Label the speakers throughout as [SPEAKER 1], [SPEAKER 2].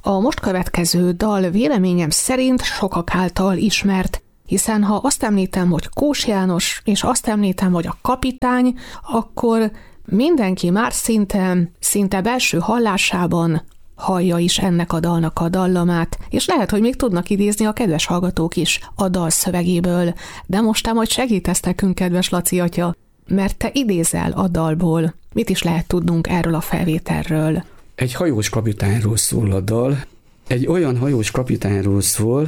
[SPEAKER 1] A most következő dal véleményem szerint sokak által ismert, hiszen ha azt említem, hogy Kós János, és azt említem, hogy a kapitány, akkor mindenki már szinte belső hallásában hallja is ennek a dalnak a dallamát, és lehet, hogy még tudnak idézni a kedves hallgatók is a dal szövegéből, de most majd segítesz nekünk, kedves Laci atya, mert te idézel a dalból. Mit is lehet tudnunk erről a felvételről?
[SPEAKER 2] Egy hajós kapitányról szól a dal. Egy olyan hajós kapitányról szól,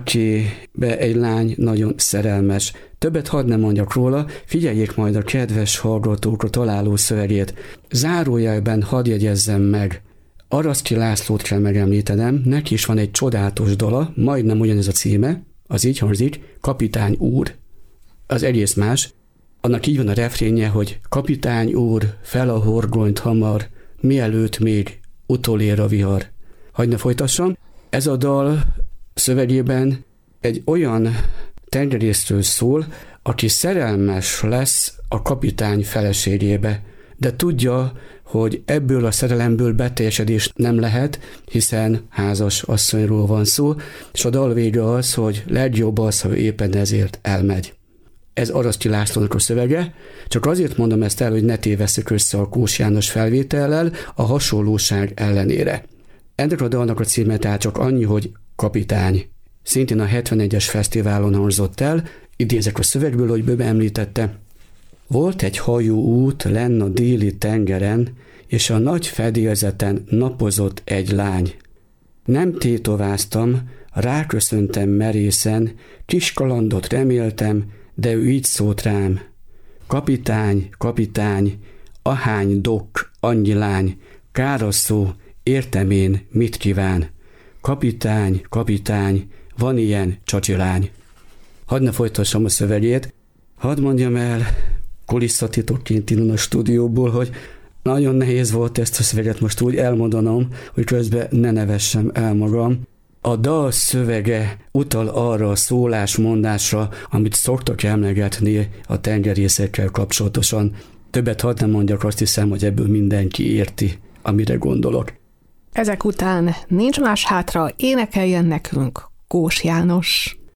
[SPEAKER 2] akibe egy lány nagyon szerelmes. Többet hadd nem mondjak róla, figyeljék majd a kedves hallgatók a találó szövegét. Zárójelben hadd jegyezzem meg, Araszki Lászlót kell megemlítenem, neki is van egy csodálatos dala, majdnem ugyanez a címe, az így hangzik, Kapitány úr. Az egész más. Annak így van a refrénje, hogy kapitány úr, fel a horgonyt hamar, mielőtt még utolér a vihar. Hadd ne folytassam. Ez a dal szövegében egy olyan tengerészről szól, aki szerelmes lesz a kapitány feleségébe, de tudja, hogy ebből a szerelemből beteljesedés nem lehet, hiszen házas asszonyról van szó, és a dal vége az, hogy legjobb az, ha éppen ezért elmegy. Ez Araszki Lászlónak a szövege, csak azért mondom ezt el, hogy ne tévesszük össze a Kós János felvétellel a hasonlóság ellenére. Ennek a dalnak a címe tehát csak annyi, hogy Kapitány. Szintén a 71-es fesztiválon hangzott el, idézek a szövegből, hogy Böbe említette. Volt egy hajóút lenn a déli tengeren, és a nagy fedélzeten napozott egy lány. Nem tétováztam, ráköszöntem merészen, kis kalandot reméltem, de ő így szólt rám. Kapitány, kapitány, ahány dok, annyi lány, kár a szó, értem én, mit kíván. Kapitány, kapitány, van ilyen csacsilány. Hadd ne folytassam a szövegét, hadd mondjam el kulisszatitokként innen a stúdióból, hogy nagyon nehéz volt ezt a szöveget most úgy elmondanom, hogy közben ne nevessem el magam. A dal szövege utal arra a szólásmondásra, amit szoktak emlegetni a tengerészekkel kapcsolatosan. Többet hadd nem mondjak, azt hiszem, hogy ebből mindenki érti, amire gondolok.
[SPEAKER 1] Ezek után nincs más hátra, énekeljen nekünk Kós János.